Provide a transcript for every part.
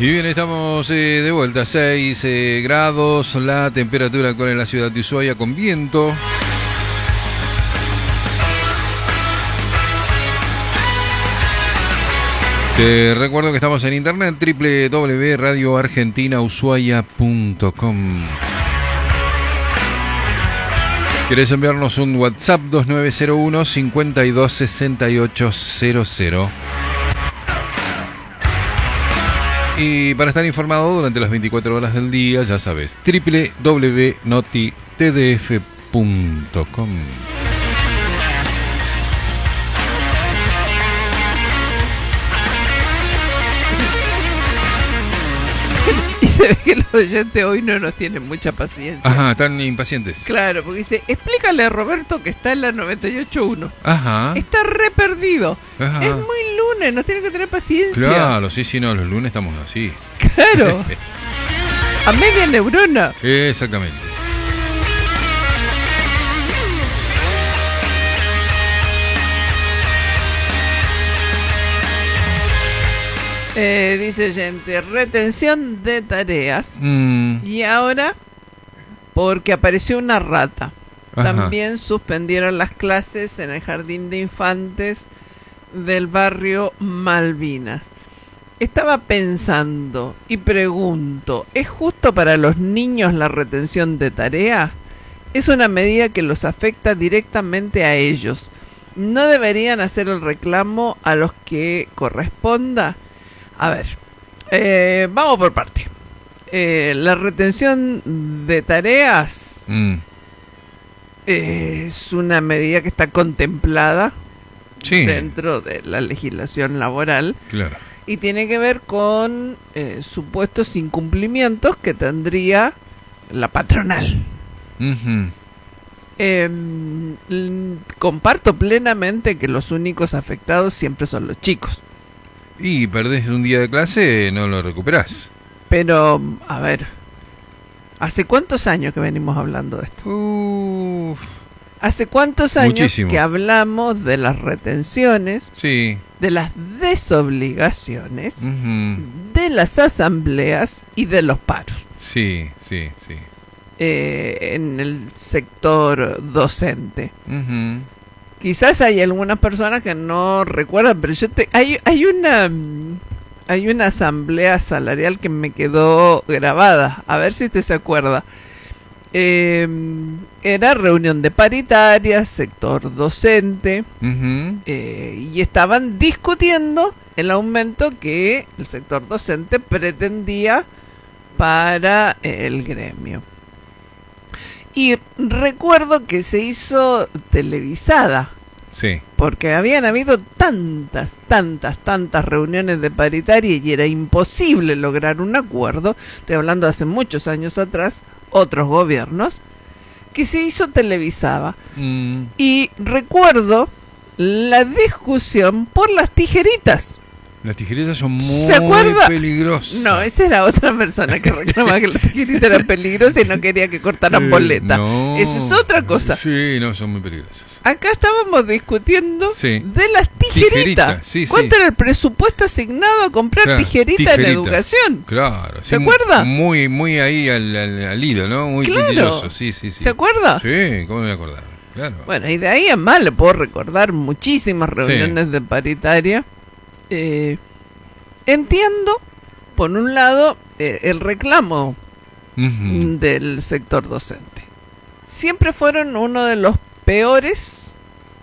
Y bien, estamos de vuelta, 6 grados, la temperatura actual en la ciudad de Ushuaia con viento. Te recuerdo que estamos en internet, www.radioargentinaushuaia.com. ¿Querés enviarnos un WhatsApp? 2901-526800. Y para estar informado durante las 24 horas del día, ya sabes, www.notitdf.com. Y se ve que los oyentes hoy no nos tienen mucha paciencia. Ajá, están impacientes. Claro, porque dice, explícale a Roberto que está en la 98.1. Ajá. Está re perdido. Ajá. Es muy lunes, nos tiene que tener paciencia. Claro, sí, no, los lunes estamos así. Claro. A media neurona. Exactamente. Dice gente, retención de tareas. Y ahora, porque apareció una rata. Ajá. También suspendieron las clases en el jardín de infantes del barrio Malvinas. Estaba pensando y pregunto, ¿es justo para los niños la retención de tareas? Es una medida que los afecta directamente a ellos. ¿No deberían hacer el reclamo a los que corresponda? A ver, vamos por parte. La retención de tareas es una medida que está contemplada dentro de la legislación laboral. Claro. Y tiene que ver con supuestos incumplimientos que tendría la patronal. Comparto plenamente que los únicos afectados siempre son los chicos. Y perdés un día de clase, no lo recuperás. Pero, a ver, ¿hace cuántos años que venimos hablando de esto? ¿Hace cuántos años Muchísimos. que hablamos de las retenciones, Sí. de las desobligaciones, de las asambleas y de los paros? Sí. En el sector docente. Quizás hay algunas personas que no recuerdan, pero hay una asamblea salarial que me quedó grabada, a ver si usted se acuerda. Era reunión de paritarias, sector docente, y estaban discutiendo el aumento que el sector docente pretendía para el gremio. Y recuerdo que se hizo televisada. Sí. Porque habían habido tantas reuniones de paritaria y era imposible lograr un acuerdo. Estoy hablando de hace muchos años atrás, otros gobiernos, que se hizo televisada. Y recuerdo la discusión por las tijeritas. Las tijeritas son muy ¿Se acuerda? peligrosas. No, esa era otra persona que reclamaba que las tijeritas eran peligrosas y no quería que cortaran boleta. No. Eso es otra cosa. Sí, no, son muy peligrosas. Acá estábamos discutiendo Sí. de las tijeritas. Sí, ¿Cuánto era el presupuesto asignado a comprar tijeritas en educación? Claro. ¿Se acuerda? Muy ahí al hilo, ¿no? Muy quisquilloso. Sí. ¿Se acuerda? Sí, ¿cómo me voy a acordar? Claro. Bueno, y de ahí en más le puedo recordar muchísimas reuniones de paritaria. Entiendo, por un lado, el reclamo del sector docente. Siempre fueron uno de los peores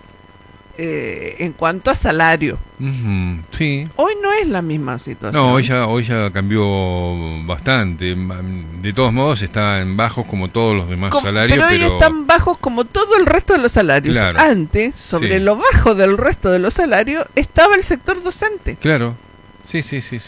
en cuanto a salario. Sí. Hoy no es la misma situación. No, hoy ya cambió bastante. De todos modos están bajos como todos los demás salarios. Pero hoy están bajos como todo el resto de los salarios. Claro. Antes, sobre lo bajo del resto de los salarios, estaba el sector docente. Claro. Sí,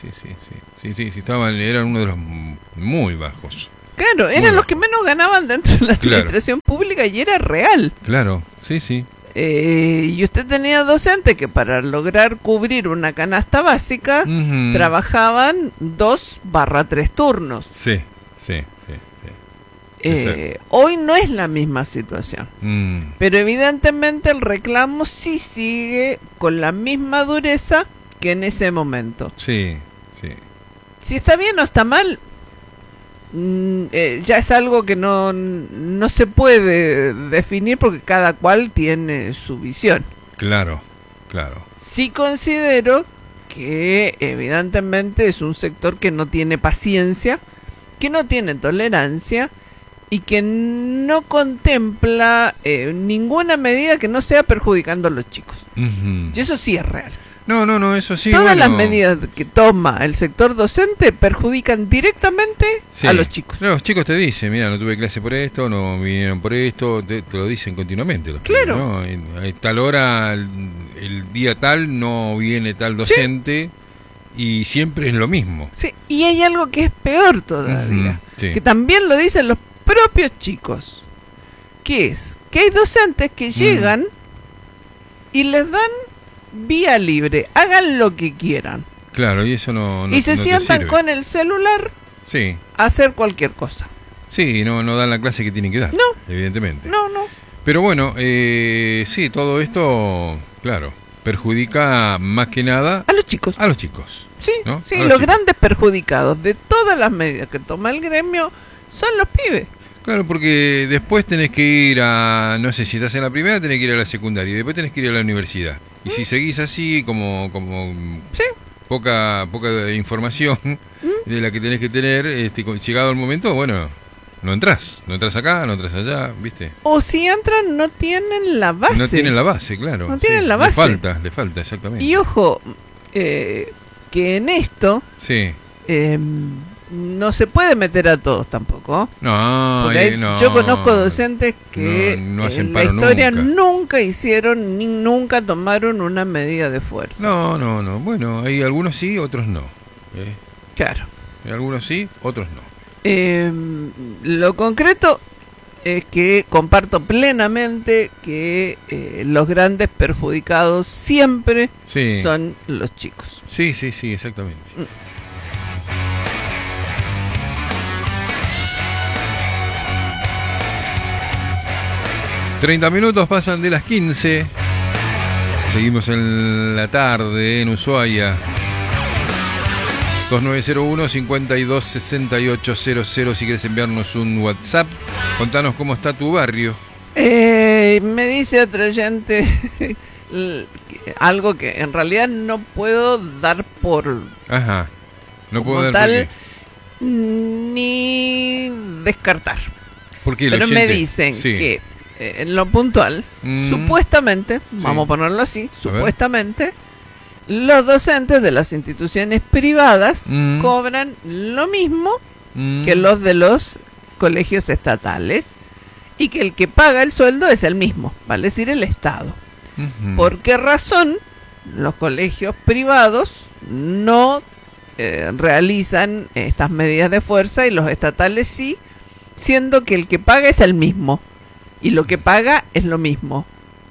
eran uno de los muy bajos. Claro, eran los que menos ganaban dentro de la administración pública y era real. Claro, sí. Y usted tenía docentes que para lograr cubrir una canasta básica trabajaban 2/3 turnos. Sí. Hoy no es la misma situación. Pero evidentemente el reclamo sí sigue con la misma dureza que en ese momento. Sí. Si está bien o está mal, ya es algo que no se puede definir porque cada cual tiene su visión. Claro, claro. Sí considero que evidentemente es un sector que no tiene paciencia, que no tiene tolerancia y que no contempla ninguna medida que no sea perjudicando a los chicos. Ujú. Y eso sí es real. No, eso sí. Todas bueno, las medidas que toma el sector docente perjudican directamente sí. a los chicos. Los chicos te dicen, mira, no tuve clase por esto, no vinieron por esto, te lo dicen continuamente. Los Claro. pibes, ¿no? A tal hora, el día tal, no viene tal docente y siempre es lo mismo. Sí, y hay algo que es peor todavía, Ujú, sí. que también lo dicen los propios chicos, que es que hay docentes que llegan y les dan vía libre, hagan lo que quieran. Claro, y eso no Y se no te sientan sirve. con el celular Sí, a hacer cualquier cosa. sí, no dan la clase que tienen que dar, No. evidentemente. No. Pero bueno, sí, todo esto, claro, perjudica más que nada A los chicos. a los chicos. Sí, ¿no? sí, A los los chicos. grandes perjudicados de todas las medidas que toma el gremio son los pibes. Claro, porque después tenés que ir a, no sé, si estás en la primera tenés que ir a la secundaria y después tenés que ir a la universidad. Y si seguís así, como Sí. poca información de la que tenés que tener, llegado el momento, bueno, no entrás acá, no entrás allá, ¿viste? O si entran, no tienen la base. No tienen la base, claro. No tienen la base. Le falta, exactamente. Y ojo, que en esto Sí. no se puede meter a todos tampoco. No, Porque hay- no. yo conozco docentes que No hacen en la paro historia nunca. nunca hicieron ni nunca tomaron una medida de fuerza. No. Bueno, hay algunos sí, otros no. Claro. Hay algunos sí, otros no. Lo concreto es que comparto plenamente que los grandes perjudicados siempre Sí. son los chicos. Sí, exactamente. 30 minutos pasan de las 15. Seguimos en la tarde en Ushuaia. 2901-526800 si quieres enviarnos un WhatsApp. Contanos cómo está tu barrio. Me dice otro oyente algo que en realidad no puedo dar por Ajá. No puedo como dar tal ni descartar. ¿Por qué? Pero me dicen que en lo puntual, supuestamente, vamos a ponerlo así, supuestamente, los docentes de las instituciones privadas cobran lo mismo que los de los colegios estatales y que el que paga el sueldo es el mismo, vale decir el Estado. ¿Por qué razón los colegios privados no realizan estas medidas de fuerza y los estatales sí, siendo que el que paga es el mismo y lo que paga es lo mismo?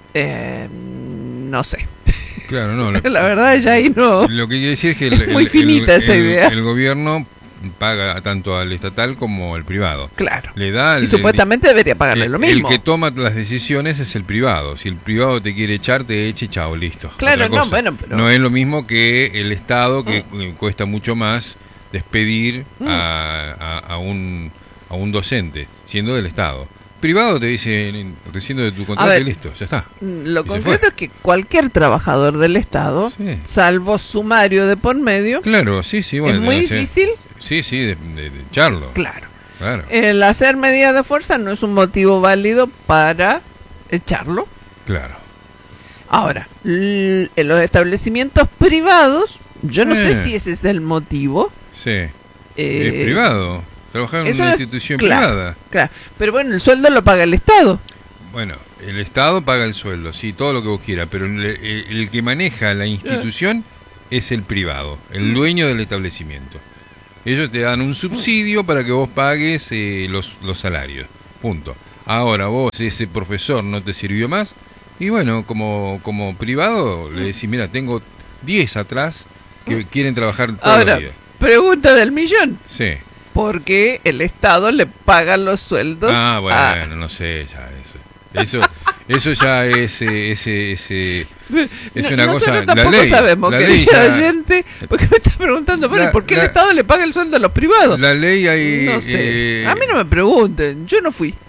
No sé. Claro, no. La verdad ya ahí no. Lo que quiere decir es que Es muy finita esa idea. El gobierno paga tanto al estatal como al privado. Claro. Le da Y supuestamente debería pagarle lo mismo. El que toma las decisiones es el privado. Si el privado te quiere echar, te eche, chao, listo. Claro, Otra no, cosa. bueno, pero... No es lo mismo que el Estado, que cuesta mucho más despedir a un docente, siendo del Estado. Privado te dice, reciendo de tu contrato y listo, ya está. Lo concreto es que cualquier trabajador del Estado, salvo sumario de por medio, claro, sí, bueno, es muy difícil. Sí, de echarlo. Claro. Claro. El hacer medidas de fuerza no es un motivo válido para echarlo. Claro. Ahora, en los establecimientos privados, yo no sé si ese es el motivo. Sí. Es privado. Trabajar en una institución privada. Claro. Pero bueno, el sueldo lo paga el Estado. Bueno, el Estado paga el sueldo, sí, todo lo que vos quieras, pero el que maneja la institución es el privado, el dueño del establecimiento. Ellos te dan un subsidio para que vos pagues los salarios. Punto. Ahora vos, ese profesor no te sirvió más, y bueno, como privado le decís, mira, tengo 10 atrás que quieren trabajar todos los días. Pregunta del millón. Sí. Porque el Estado le paga los sueldos. Bueno, no sé, ya eso. Eso ya es una cosa. Nosotros tampoco sabemos, la querido ley ya, oyente, porque me está preguntando, bueno, ¿por qué el Estado le paga el sueldo a los privados? la ley hay. No sé. A mí no me pregunten, yo no fui.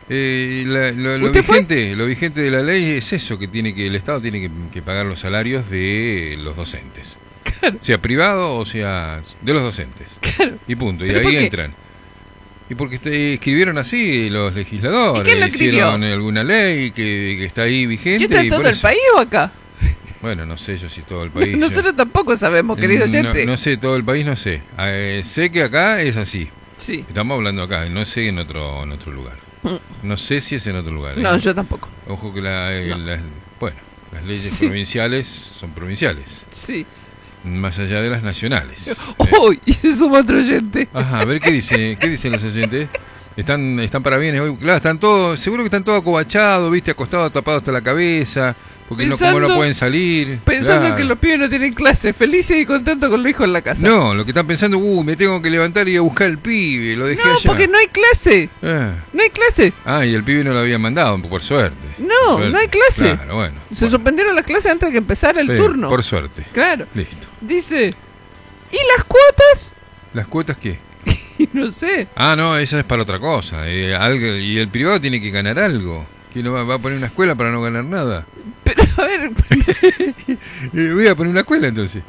Lo vigente de la ley es eso, que el Estado tiene que pagar los salarios de los docentes. Claro. Sea privado o sea de los docentes. Claro. Y punto. Y ¿Pero ahí por qué? entran. Y porque escribieron así los legisladores. ¿Y quién lo escribió? Hicieron alguna ley que está ahí vigente. ¿Qué está y todo por el eso- país o acá? Bueno, no sé yo si todo el país. Nosotros tampoco sabemos, querido oyente. No sé, todo el país no sé. Sé que acá es así. Sí. Estamos hablando acá, no sé en otro lugar. No sé si es en otro lugar. No, yo tampoco. Ojo que No. las leyes Sí. provinciales son provinciales, Sí. más allá de las nacionales. ¡Uy! Y se suma otro oyente. Ajá, a ver qué dicen los oyentes. Están para bienes hoy. Claro, están todos, seguro que están todos acobachados, viste, acostados, tapados hasta la cabeza, porque como no pueden salir. Pensando Claro. que los pibes no tienen clase, felices y contentos con los hijos en la casa. No, lo que están pensando, me tengo que levantar y ir a buscar el pibe, lo dejé No, allá. porque no hay clase. Ah. No hay clase. Y el pibe no lo habían mandado, por suerte. No, Por suerte. no hay clase. Claro, bueno. Se suspendieron las clases antes de que empezara el turno. Por suerte. Claro. Listo. Dice, ¿y las cuotas? ¿Las cuotas qué? Y no sé. No, esa es para otra cosa. Y el privado tiene que ganar algo. ¿Que no va a poner una escuela para no ganar nada? Pero, a ver, Voy a poner una escuela entonces.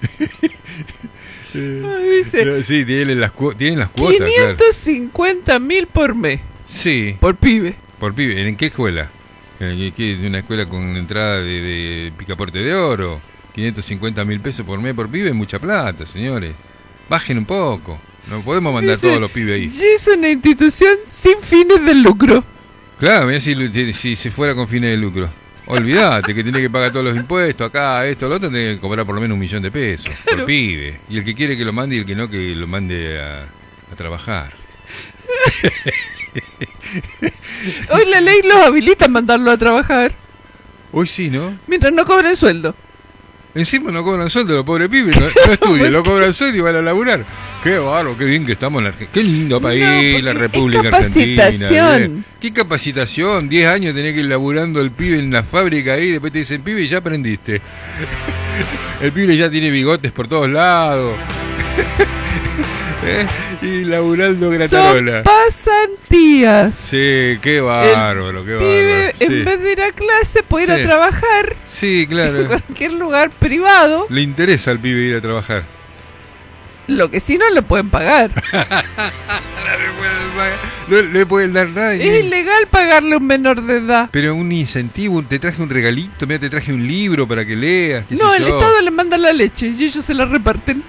dice, Sí, tienen las cuotas, claro. 550.000 por mes, Sí, por pibe. por pibe. ¿En qué escuela? ¿Qué es una escuela con entrada de picaporte de oro? 550.000 pesos por mes por pibe es mucha plata, señores. Bajen un poco. No podemos mandar Dice, todos los pibes ahí. Y es una institución sin fines de lucro. Claro, mirá si se fuera con fines de lucro. Olvídate que tiene que pagar todos los impuestos, acá, esto, lo otro, tiene que cobrar por lo menos 1 millón de pesos por pibe. Y el que quiere que lo mande y el que no, que lo mande a trabajar. Hoy la ley los habilita a mandarlo a trabajar Hoy sí, ¿no? mientras no cobren sueldo. Encima no cobran sueldo los pobres pibes, no estudian, no cobran sueldo y van a laburar. Qué bárbaro, qué bien que estamos en la Argentina. Qué lindo país, porque la es República capacitación. Argentina. ¿Qué capacitación? 10 años tenés que ir laburando el pibe en la fábrica ahí, después te dicen, pibe, ya aprendiste. El pibe ya tiene bigotes por todos lados. Y laburando Son gratarola. pasantías. Sí, qué bárbaro, qué Pibe, bárbaro. Sí. en vez de ir a clase, puede ir Sí. a trabajar Sí, en claro. cualquier lugar privado. Le interesa al pibe ir a trabajar. Lo que sí no le pueden pagar. No le pueden dar nada. Es ilegal pagarle a un menor de edad. Pero un incentivo, te traje un regalito, mira, te traje un libro para que leas. qué No, sé el yo. Estado le manda la leche y ellos se la reparten.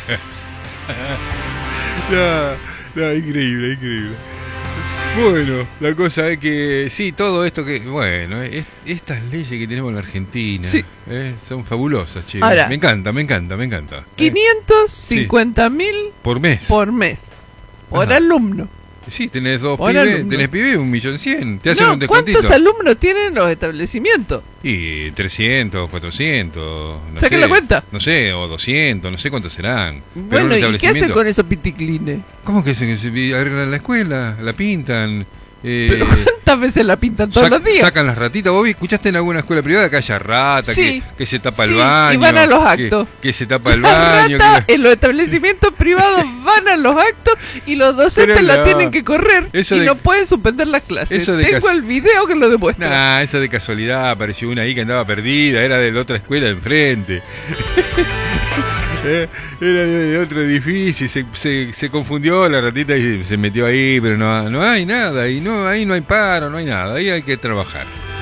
No, increíble, increíble. Bueno, la cosa es que sí, todo esto que, bueno, estas leyes que tenemos en la Argentina Sí. son fabulosas, che. Ahora, me encanta, me encanta, me encanta. 550.000 Por mes. por mes. Por Ajá. alumno. Sí, tenés dos Por pibes, alumno. tenés pibes, 1.100.000. Te hacen No, un descuentito. ¿cuántos alumnos tienen los establecimientos? Y 300, 400, no Saque sé, la cuenta. No sé, o 200, no sé cuántos serán. Pero Bueno, un ¿y qué hacen establecimiento- con esos piticlines? ¿Cómo que se arreglan la escuela? La pintan. Pero ¿cuántas veces la pintan todos los días? Sacan las ratitas. ¿Vos escuchaste en alguna escuela privada que haya rata, Sí. que se tapa el Sí, baño? y van a los actos. Que se tapa el Las baño. ratas en los establecimientos privados van a los actos y los docentes Pero la no. tienen que correr Eso y de- no pueden suspender las clases. eso de Tengo el video que lo demuestra. Nah, esa de casualidad, apareció una ahí que andaba perdida, era de la otra escuela de enfrente. Era de otro edificio y se confundió la ratita y se metió ahí, pero no hay nada, y ahí no hay paro, no hay nada, ahí hay que trabajar.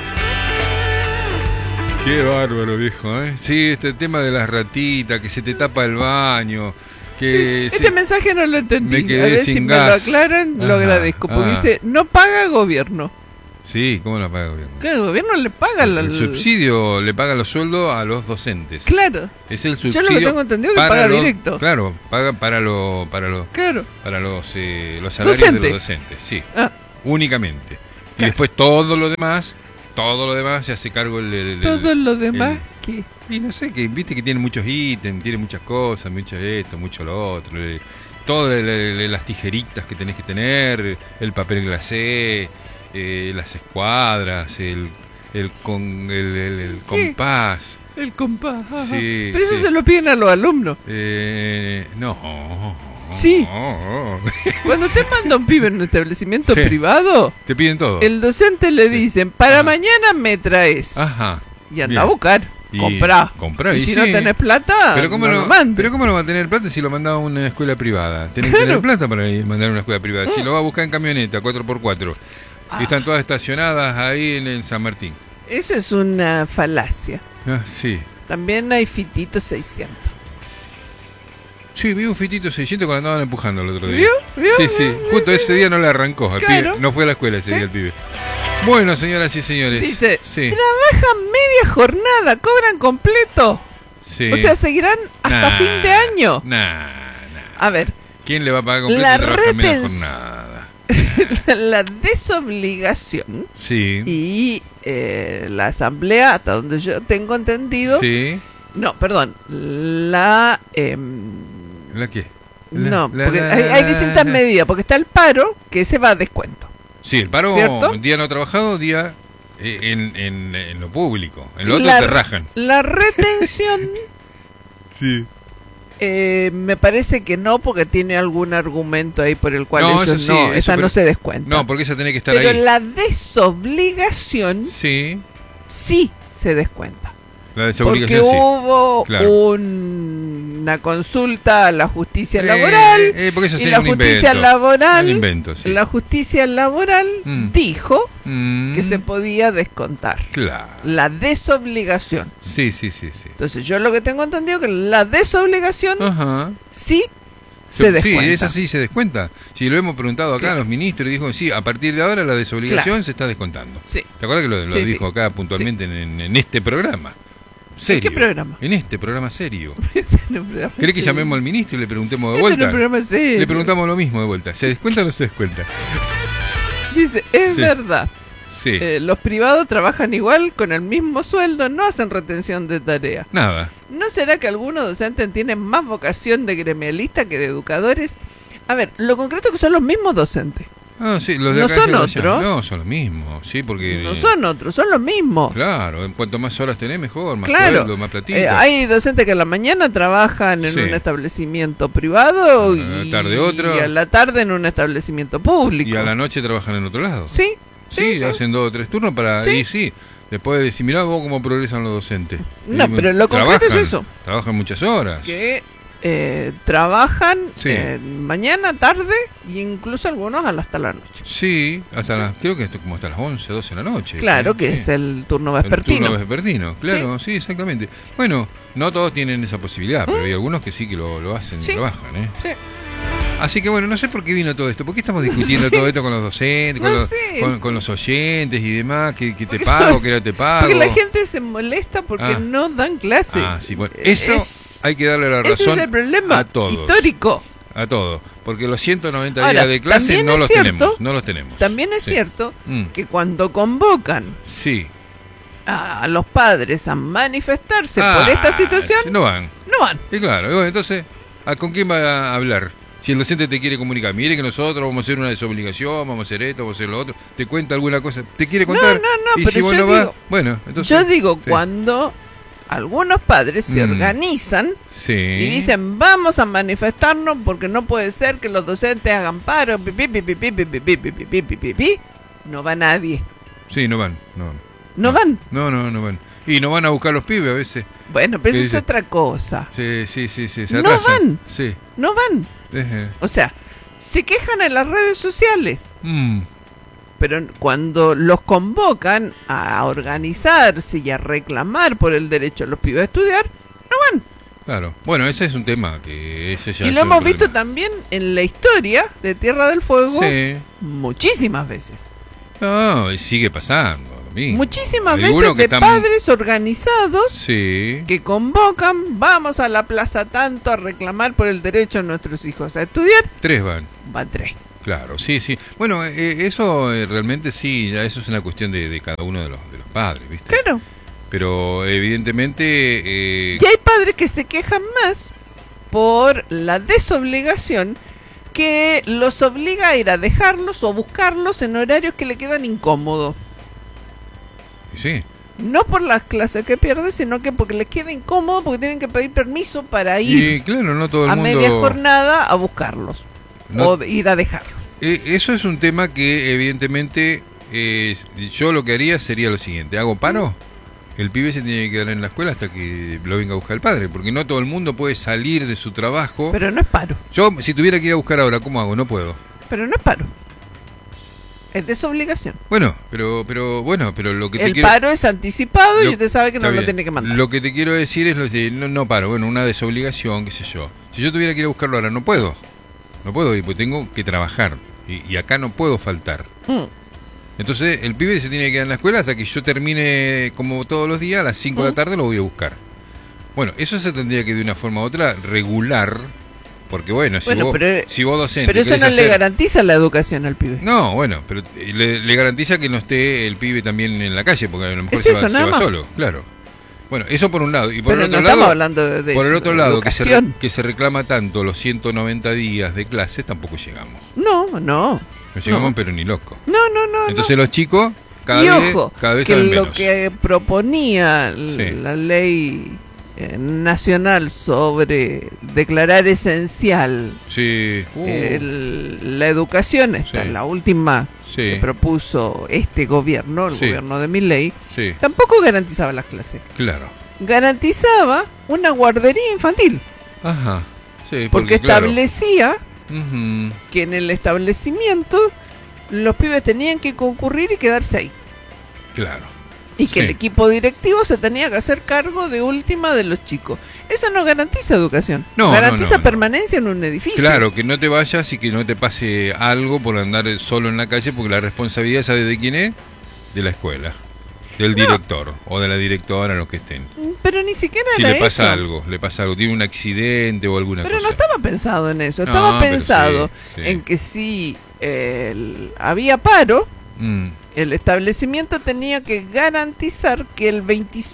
Qué bárbaro, viejo, ¿eh? Sí, este tema de las ratitas, que se te tapa el baño, que... Sí, este mensaje no lo entendí. me quedé A ver sin si gas. me lo aclaran, lo Ajá, agradezco. Porque ah. dice, no paga gobierno. Sí, ¿cómo lo paga el gobierno? Claro, el gobierno le paga El subsidio le paga los sueldos a los docentes. Claro, Es el yo subsidio. lo que tengo entendido es que para paga los- directo. Claro, paga para los Claro. los salarios de Docente. los docentes, sí, Ah, únicamente. Y Claro. después todo lo demás se hace cargo el todo lo demás, ¿qué? y no sé, que viste que tiene muchos ítems, tiene muchas cosas, mucho esto, mucho lo otro. Todas las tijeritas que tenés que tener, el papel glacé, las escuadras, el ¿Qué? compás. El compás. Ajá. Sí, Pero eso sí. se lo piden a los alumnos. No. Sí. Cuando usted manda a un pibe en un establecimiento Sí. privado, Te piden todo. el docente le Sí. dicen, para Ajá. mañana me traes. Ajá. Y anda Bien. a buscar. Y Comprá. comprá, Y y si sí. no tenés plata, Pero cómo, no no, lo mandes. pero cómo no va a tener plata si lo mandaba a una escuela privada. Tenés que Claro. tener plata para ir mandar a una escuela privada. Si lo va a buscar en camioneta 4x4 Ah. y están todas estacionadas ahí en el San Martín. Eso es una falacia. Ah, sí. También hay fititos 600. Sí, vi un fitito 600 cuando andaban empujando el otro día. ¿Vio? ¿Vio? Sí, sí. Justo ese día no le arrancó. Al Claro. pibe. No fue a la escuela ese Sí. día el pibe. Bueno, señoras y señores. Dice, Sí. trabajan media jornada, cobran completo. Sí. O sea, seguirán hasta Nah, fin de año. Nah. A ver, ¿Quién le va a pagar completo La y trabaja media reten- jornada? la desobligación Sí. y la asamblea, hasta donde yo tengo entendido. Sí. No, perdón. La. ¿La qué? No, porque hay distintas medidas. Porque está el paro, que se va a descuento. Sí, el paro, ¿Cierto? día no trabajado, día en lo público. En lo otro La- te rajan. La retención. Sí. Me parece que no, porque tiene algún argumento ahí por el cual No, ellos eso sí, no, eso, esa pero- no se descuenta. No, porque esa tiene que estar Pero ahí. la desobligación Sí, sí se descuenta. la Porque desobligación sí. hubo Claro. una consulta a la justicia laboral porque eso y sería la un justicia invento. laboral, Un invento, sí. la justicia laboral Mm. dijo Mm, que se podía descontar Claro. la desobligación. Sí, sí, sí, sí. Entonces yo lo que tengo entendido que la desobligación Ajá. sí se descuenta. Sí, esa sí se descuenta. Si lo hemos preguntado acá Claro. a los ministros y dijo, sí, a partir de ahora la desobligación Claro. se está descontando. Sí. ¿Te acuerdas que lo Sí, dijo sí. acá puntualmente en este programa? Serio. qué programa? En este programa serio. Ese no es un programa ¿Cree que serio. llamemos al ministro y le preguntemos de Este no es vuelta? un programa serio. Le preguntamos lo mismo de vuelta. ¿Se descuenta o no se descuenta? Dice, es Sí. verdad. Sí. Los privados trabajan igual, con el mismo sueldo, no hacen retención de tarea. Nada. ¿No será que algunos docentes tienen más vocación de gremialista que de educadores? A ver, lo concreto es que son los mismos docentes. Ah, sí, los de ¿No acá son ya lo decían. otros? No, son los mismos. Sí, porque... No son otros, son los mismos. Claro, en cuanto más horas tenés, mejor. Más Claro. sueldo, más platita. Hay docentes que a la mañana trabajan en Sí. un establecimiento privado A la tarde otro. y a la tarde en un establecimiento público. Y a la noche trabajan en otro lado. Sí, Sí, sí. hacen 2 o 3 turnos para... Sí. Y sí, después de decir, mirá vos cómo progresan los docentes. No, Y, pero lo concreto es trabajan, eso. Trabajan muchas horas. Que trabajan Sí. mañana, tarde e incluso algunos hasta la noche. Sí, hasta las, creo que esto como hasta las 11, 12 de la noche. Claro, sí, que sí. es el turno El vespertino. turno vespertino, claro, sí. Exactamente. Bueno, no todos tienen esa posibilidad, pero hay algunos que sí que lo hacen Sí. y trabajan, ¿eh? Sí. Así que bueno, no sé por qué vino todo esto. ¿Por qué estamos discutiendo todo esto con los docentes, con, No los, sé. con los oyentes y demás? Que te Porque pago, no- que no te pago. Porque la gente se molesta porque Ah. no dan clase. Ah, sí, bueno. Eso hay que darle la ese razón es el problema a todos. histórico. A todos. Porque los 190 Ahora, días de clase también no es los cierto- tenemos. No los tenemos. También es Sí. cierto Mm. que cuando convocan Sí. a los padres a manifestarse Ah, por esta situación, sí, no van. no van. Y claro, y bueno, entonces, ¿con quién va a hablar? Si el docente te quiere comunicar, mire que nosotros vamos a hacer una desobligación, vamos a hacer esto, vamos a hacer lo otro, te cuenta alguna cosa, te quiere contar. no, y pero si vos yo no vas, digo- bueno, entonces. Yo digo, sí. cuando algunos padres se Mm. organizan Sí. y dicen, vamos a manifestarnos porque no puede ser que los docentes hagan paro, pi, pi, pi, pi, pi, pi, pi, pi, pi, pi, pi, pi, pi, no va nadie. Sí, no van. No, No van. no van. Y no van a buscar los pibes a veces. Bueno, pero ¿Qué eso es dice? otra cosa. Sí, se No atrasan. van. Sí. No van. O sea, se quejan en las redes sociales. Mm, Pero cuando los convocan a organizarse y a reclamar por el derecho de los pibes a estudiar, no van. claro. Bueno, ese es un tema que ese ya Y es lo hemos otro visto tema. también en la historia de Tierra del Fuego Sí. muchísimas veces. No, y sigue pasando. Lo mismo. Muchísimas Algunos veces que de están- padres organizados Sí. que convocan, vamos a la plaza tanto a reclamar por el derecho de nuestros hijos a estudiar, 3 van. van 3. Claro, sí, sí. Bueno, eso realmente sí, ya eso es una cuestión de cada uno de los padres, ¿viste? Claro. Pero evidentemente... Y hay padres que se quejan más por la desobligación que los obliga a ir a dejarlos o buscarlos en horarios que le quedan incómodos. Sí. No por las clases que pierden, sino que porque les queda incómodo, porque tienen que pedir permiso para ir Y claro, no todo el a mundo... media jornada a buscarlos No- o ir a dejarlos. Eso es un tema que evidentemente yo lo que haría sería lo siguiente. Hago paro, el pibe se tiene que quedar en la escuela hasta que lo venga a buscar el padre, porque no todo el mundo puede salir de su trabajo. Pero no es paro, Yo, si tuviera que ir a buscar ahora, ¿cómo hago? No puedo. pero no es paro. Es desobligación. Bueno, pero lo que te El quiero... paro es anticipado y Lo- usted sabe que está no lo bien. tiene que mandar. Lo que te quiero decir es lo de, no paro, bueno, una desobligación, qué sé yo. Si yo tuviera que ir a buscarlo ahora, no puedo. No puedo ir, porque tengo que trabajar. Y acá no puedo faltar. Mm. Entonces, el pibe se tiene que quedar en la escuela hasta que yo termine, como todos los días, a las 5 de la tarde lo voy a buscar. Bueno, eso se tendría que de una forma u otra regular, porque bueno, Bueno, si vos docente... Pero eso querés no le hacer- garantiza la educación al pibe. No, bueno, pero le garantiza que no esté el pibe también en la calle, porque a lo mejor ¿Es se eso, va nada más? solo, claro. Bueno, eso por un lado. Y por Pero el no otro estamos lado, hablando de por el eso, otro de lado educación. que se reclama tanto los 190 días de clases, tampoco llegamos. No. No llegamos, No. pero ni loco. No. Entonces los chicos cada Y vez, ojo, cada vez que saben lo menos. que proponía Sí. la ley nacional sobre declarar esencial Sí. la educación, esta Sí. la última Sí. que propuso este gobierno, el Sí. gobierno de Milei, Sí, tampoco garantizaba las clases. claro. Garantizaba una guardería infantil, Ajá. Sí, porque claro. establecía Ujú. que en el establecimiento los pibes tenían que concurrir y quedarse ahí. Claro. Y que Sí. el equipo directivo se tenía que hacer cargo de última de los chicos. Eso no garantiza educación. No, garantiza no. permanencia en un edificio. Claro, que no te vayas y que no te pase algo por andar solo en la calle, porque la responsabilidad, ¿sabes de quién es? De la escuela, del director o de la directora, los que estén. Pero ni siquiera Si era le pasa eso. algo, tiene un accidente o alguna Pero cosa. no estaba pensado en eso. No, Estaba pero pensado sí. en que si había paro, Mm. el establecimiento tenía que garantizar que el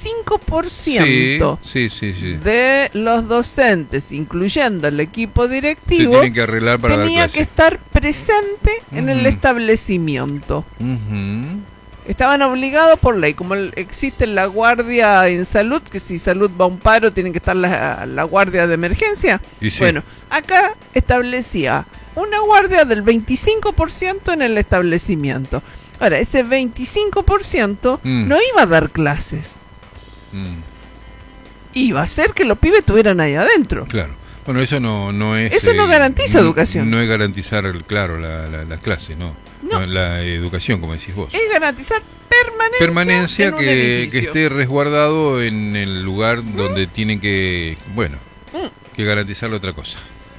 25% Sí. de los docentes, incluyendo el equipo Se directivo, tienen que arreglar para dar tenía clase. que estar presente en el Ujú. establecimiento. Ujú. Estaban obligados por ley, como existe la guardia en salud, que si salud va a un paro tiene que estar la guardia de emergencia. Y sí. Bueno, acá establecía una guardia del 25% en el establecimiento. Ahora, ese 25% no iba a dar clases, Mm. iba a hacer que los pibes estuvieran ahí adentro. Claro. Bueno, eso no es... Eso no garantiza educación. No es garantizar, claro, la clase, no. No. No, la educación, como decís vos. Es garantizar Permanencia en un que edificio. esté resguardado en el lugar donde tienen que, bueno, que garantizar otra cosa.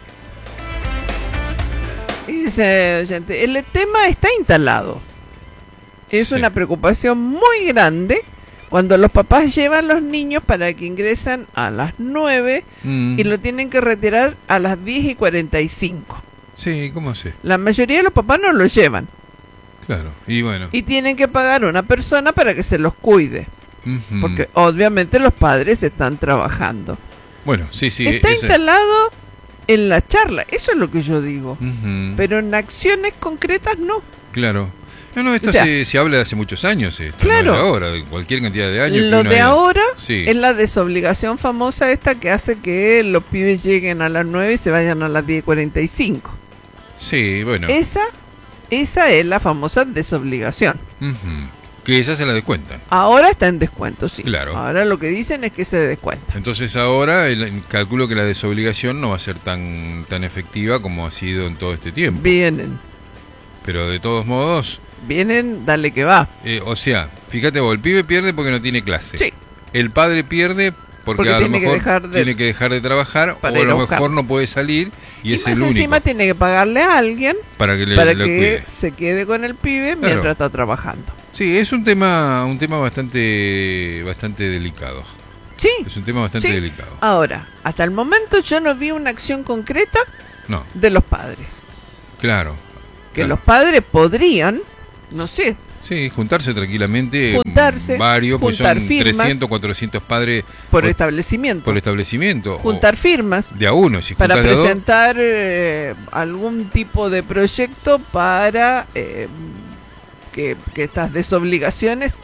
Dice oyente, el tema está instalado. Es Sí. una preocupación muy grande cuando los papás llevan los niños para que ingresen a las 9 Mm. y lo tienen que retirar a las 10:45. Sí, ¿cómo sé? La mayoría de los papás no los llevan Claro, y bueno. y tienen que pagar a una persona para que se los cuide, Ujú. porque obviamente los padres están trabajando. Bueno, sí, Está ese- instalado en la charla, eso es lo que yo digo, Ujú. pero en acciones concretas no. Claro. No, esto O sea, se habla de hace muchos años, esto, claro. no es de ahora, de cualquier cantidad de años. que Lo uno de haya- ahora Sí. es la desobligación famosa esta que hace que los pibes lleguen a las 9 y se vayan a las 10:45. Sí, bueno. Esa es la famosa desobligación. Ujú. Que esa se la descuentan. Ahora está en descuento, sí. Claro. Ahora lo que dicen es que se descuenta. Entonces ahora calculo que la desobligación no va a ser tan efectiva como ha sido en todo este tiempo. Vienen, Pero de todos modos, dale que va. o sea, fíjate vos, el pibe pierde porque no tiene clase. Sí. El padre pierde porque a lo tiene que mejor dejar de- tiene que dejar de trabajar o a para ir a lo buscar. mejor no puede salir y es más el único encima tiene que pagarle a alguien para que le para lo que cuide. se quede con el pibe Claro. mientras está trabajando. Sí, es un tema bastante delicado. Sí. Es un tema bastante Sí. delicado. Ahora, hasta el momento yo no vi una acción concreta No, de los padres. claro. Que claro. los padres podrían, no sé, Sí, juntarse tranquilamente, Juntarse, varios, pues juntar son firmas. 300, 400 padres por establecimiento, por establecimiento. juntar firmas De a uno, si para juntas de a dos, presentar algún tipo de proyecto para que estas desobligaciones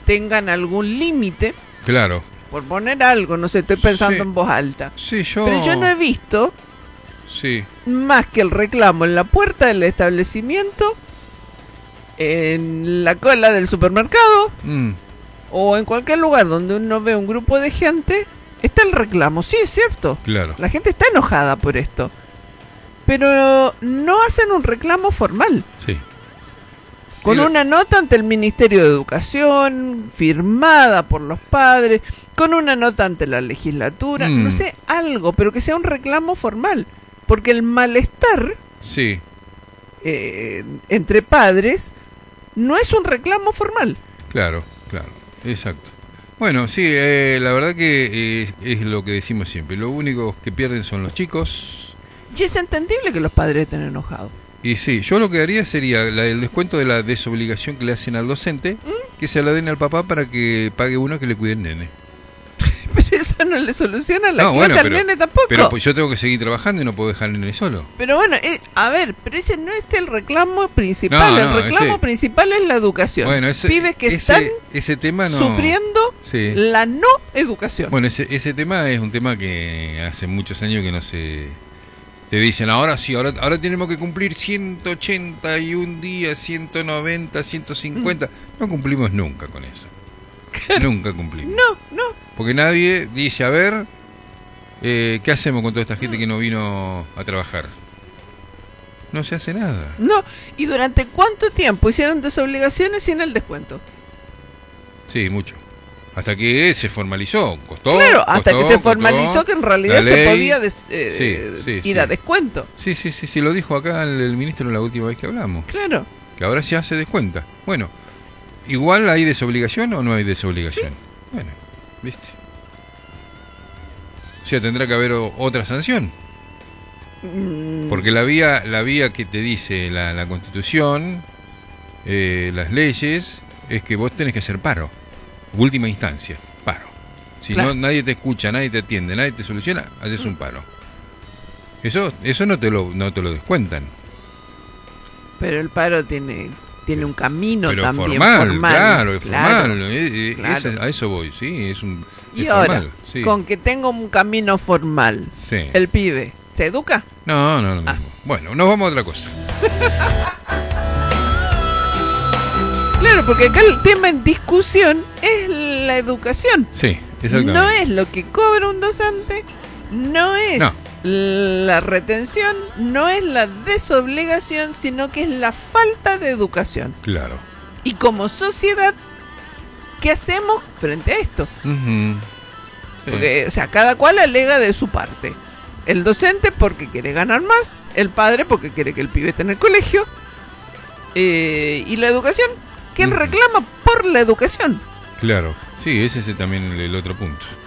tengan algún límite, Claro. por poner algo, no sé, estoy pensando Sí. en voz alta. Sí, yo... Pero yo no he visto Sí. más que el reclamo en la puerta del establecimiento, en la cola del supermercado, Mm, o en cualquier lugar donde uno ve un grupo de gente, está el reclamo. Sí, es cierto. claro. La gente está enojada por esto. Pero no hacen un reclamo formal. Sí. Con Sí, una nota ante el Ministerio de Educación, firmada por los padres, con una nota ante la legislatura, Mm. no sé, algo, pero que sea un reclamo formal. Porque el malestar Sí. entre padres no es un reclamo formal. Claro, claro, exacto. Bueno, sí, la verdad que es lo que decimos siempre. Lo único que pierden son los chicos. Y es entendible que los padres estén enojados. Y sí, yo lo que haría sería el descuento de la desobligación que le hacen al docente, que se la den al papá para que pague uno que le cuide el nene. Pero eso no le soluciona la No, clase bueno, al nene tampoco. Pero pues yo tengo que seguir trabajando y no puedo dejar al nene solo. Pero bueno, a ver, pero ese no es el reclamo principal. No, el no, reclamo ese- principal es la educación. Bueno, ese, Pibes que están ese tema no... sufriendo Sí. la no educación. Bueno, ese tema es un tema que hace muchos años que no se... Te dicen, ahora sí, ahora tenemos que cumplir 181 días, 190, 150. No cumplimos nunca con eso. Nunca cumplimos. No. Porque nadie dice, a ver, ¿qué hacemos con toda esta gente que no vino a trabajar? No se hace nada. No. ¿Y durante cuánto tiempo hicieron desobligaciones sin el descuento? Sí, mucho. Hasta que se formalizó. Costó. Claro, hasta que se costó, formalizó que en realidad la se ley. podía Sí, ir sí. a descuento. Sí, lo dijo acá el ministro la última vez que hablamos. Claro. Que ahora ya se descuenta. Bueno, ¿igual hay desobligación o no hay desobligación? Bueno, ¿viste? O sea, tendrá que haber otra sanción. Porque la vía que te dice la Constitución, las leyes, es que vos tenés que hacer paro. Última instancia, paro. Si Claro. no, nadie te escucha, nadie te atiende, nadie te soluciona, haces un paro. Eso no te lo descuentan. Pero el paro tiene un camino Pero también formal, claro, es claro, formal. claro. A eso voy, sí, es Y formal, ahora, sí. con que tenga un camino formal, Sí. el pibe, ¿se educa? No, lo Ah. mismo. Bueno, nos vamos a otra cosa. Claro, porque acá el tema en discusión es la educación. Sí, exactamente. No es lo que cobra un docente, no es No. la retención, no es la desobligación, sino que es la falta de educación. Claro. Y como sociedad, ¿qué hacemos frente a esto? Ujú. Sí. Porque, o sea, cada cual alega de su parte. El docente porque quiere ganar más, el padre porque quiere que el pibe esté en el colegio, y la educación, ¿quién Ujú. reclama por la educación? Claro, sí, ese es también el otro punto.